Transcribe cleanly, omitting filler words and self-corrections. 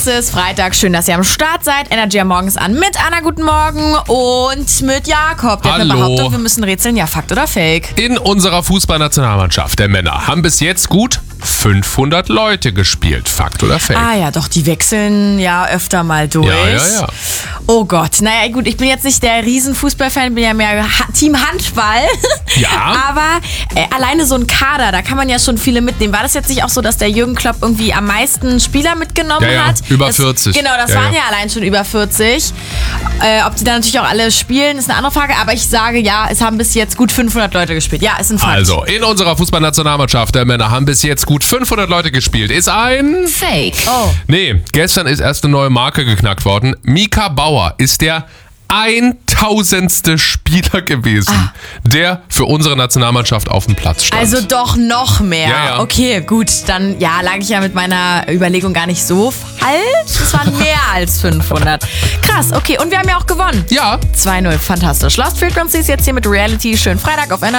ist Freitag. Schön, dass ihr am Start seid. Energy am Morgen ist an mit Anna, guten Morgen. Und mit Jakob. Der hat eine Hallo. Behauptung, wir müssen rätseln. Ja, Fakt oder Fake? In unserer Fußballnationalmannschaft der Männer haben bis jetzt gut 500 Leute gespielt. Fakt oder Fake? Ah ja, doch, die wechseln ja öfter mal durch. Ja. Oh Gott, naja gut, ich bin jetzt nicht der Riesen-Fußballfan, bin ja mehr Team Handball. Ja. Aber alleine so ein Kader, da kann man ja schon viele mitnehmen. War das jetzt nicht auch so, dass der Jürgen Klopp irgendwie am meisten Spieler mitgenommen Ja, hat? über 40. Genau, das Ja, waren ja. ja allein schon über 40. Ob die dann natürlich auch alle spielen, ist eine andere Frage. Aber ich sage ja, es haben bis jetzt gut 500 Leute gespielt. Ja, ist ein Fakt. Also, in unserer Fußballnationalmannschaft der Männer haben bis jetzt gut 500 Leute gespielt. Ist ein... Fake. Oh. Nee, gestern ist erst eine neue Marke geknackt worden. Mika Bauer ist der 1000. Spieler gewesen, der für unsere Nationalmannschaft auf dem Platz stand. Also doch noch mehr. Ja. Okay, gut, dann lag ich ja mit meiner Überlegung gar nicht so falsch. Es waren mehr als 500. Krass, okay. Und wir haben ja auch gewonnen. Ja. 2-0, fantastisch. Lost Frequencies jetzt hier mit Reality. Schönen Freitag auf Energy.